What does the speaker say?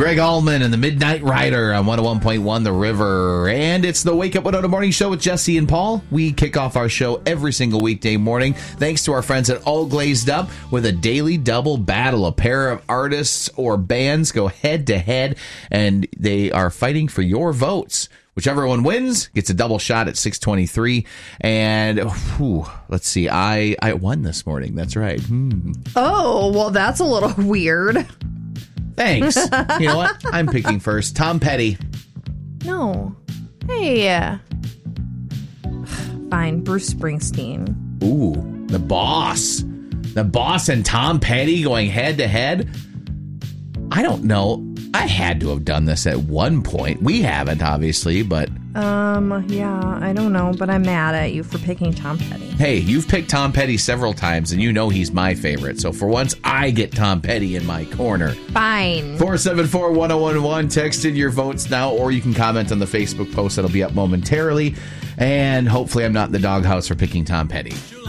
Greg Allman and the Midnight Rider on 101.1 The River. And it's the Wake Up Winona Morning Show with Jesse and Paul. We kick off our show every single weekday morning thanks to our friends at All Glazed Up with a daily double battle. A pair of artists or bands go head to head, and they are fighting for your votes. Whichever one wins gets a double shot at 6:23. And let's see, I won this morning. That's right. Oh, well, that's a little weird. Thanks. You know what? I'm picking first. Tom Petty. No. Hey. Fine. Bruce Springsteen. Ooh, the boss. The boss and Tom Petty going head to head. I don't know. I had to have done this at one point. We haven't, obviously, but... Yeah, I don't know, but I'm mad at you for picking Tom Petty. Hey, you've picked Tom Petty several times, and you know he's my favorite. So for once, I get Tom Petty in my corner. Fine. 474-1011. Text in your votes now, or you can comment on the Facebook post that'll be up momentarily. And hopefully I'm not in the doghouse for picking Tom Petty.